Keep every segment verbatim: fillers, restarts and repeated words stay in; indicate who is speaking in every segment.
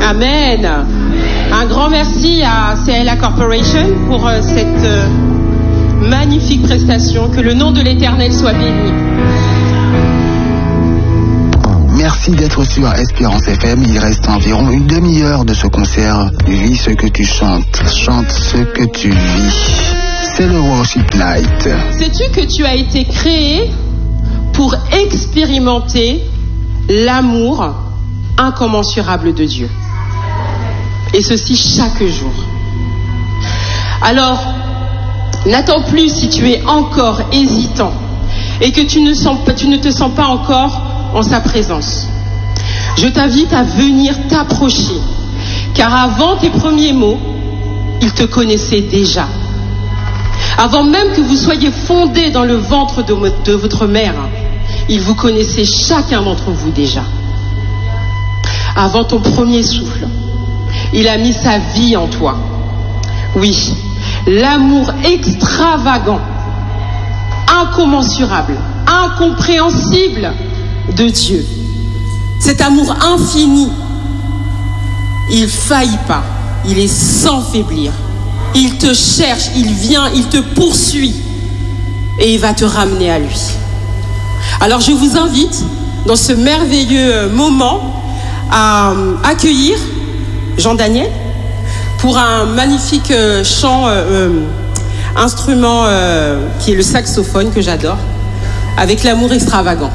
Speaker 1: Amen. Un grand merci à C L A Corporation pour euh, cette euh, magnifique prestation. Que le nom de l'Éternel soit béni.
Speaker 2: Merci d'être sur Espérance F M. Il reste environ une demi-heure de ce concert. Vis ce que tu chantes, chante ce que tu vis. C'est le Worship Night.
Speaker 1: Sais-tu que tu as été créé pour expérimenter l'amour incommensurable de Dieu? Et ceci chaque jour. Alors, n'attends plus si tu es encore hésitant et que tu ne, sens, tu ne te sens pas encore en sa présence. Je t'invite à venir t'approcher, car avant tes premiers mots, il te connaissait déjà. Avant même que vous soyez fondés dans le ventre de, de votre mère, il vous connaissait chacun d'entre vous déjà. Avant ton premier souffle, il a mis sa vie en toi. Oui, l'amour extravagant, incommensurable, incompréhensible de Dieu. Cet amour infini, il ne faillit pas, il est sans faiblir. Il te cherche, il vient, il te poursuit et il va te ramener à lui. Alors je vous invite dans ce merveilleux moment à accueillir Jean-Daniel pour un magnifique chant, euh, instrument euh, qui est le saxophone que j'adore, avec l'amour extravagant.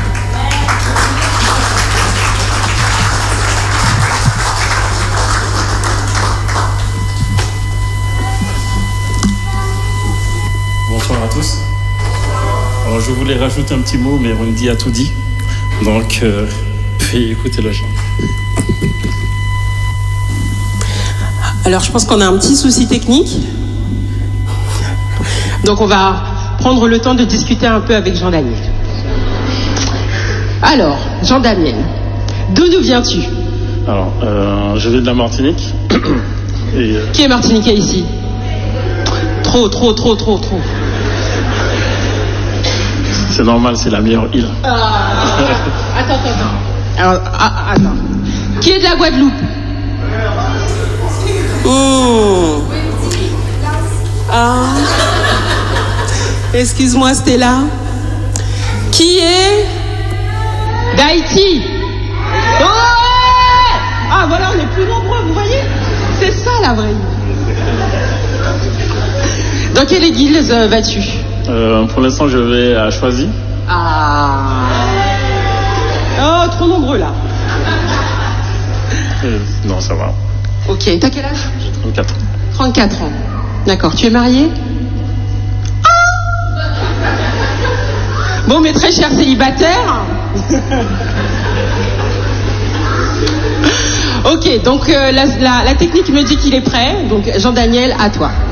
Speaker 3: Bonsoir à tous. Alors je voulais rajouter un petit mot, mais Wendy a tout dit. Donc, euh, puis écoutez le chant.
Speaker 1: Alors je pense qu'on a un petit souci technique. Donc on va prendre le temps de discuter un peu avec Jean-Daniel. Alors, Jean-Daniel, d'où nous viens-tu?
Speaker 3: Alors, euh, je viens de la Martinique. Et, euh...
Speaker 1: Qui est martiniquais ici? Trop, trop, trop, trop, trop.
Speaker 3: C'est normal, c'est la meilleure île.
Speaker 1: Ah. Attends, attends, attends. Alors, ah, attends. Qui est de la Guadeloupe? Mmh. Ah. Excuse-moi, Stella. Qui est d'Haïti? Oh ouais. Ah, voilà, on est plus nombreux, vous voyez? C'est ça la vraie. Dans quelle église euh, vas-tu?
Speaker 3: euh, Pour l'instant, je vais à Choisy.
Speaker 1: Ah. Oh, trop nombreux là.
Speaker 3: Euh, non, ça va.
Speaker 1: Ok, t'as quel âge?
Speaker 3: J'ai trente-quatre.
Speaker 1: trente-quatre ans. D'accord, tu es marié? Ah. Bon, mes très chers célibataires. Ok, donc euh, la, la, la technique me dit qu'il est prêt. Donc Jean-Daniel, à toi.